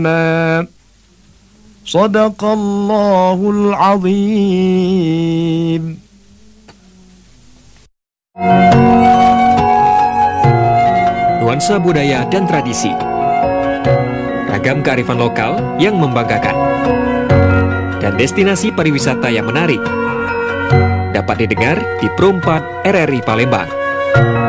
Sadaqallahul azim. Nuansa budaya dan tradisi, ragam kearifan lokal yang membanggakan, dan destinasi pariwisata yang menarik dapat didengar di Pro 4 RRI Palembang.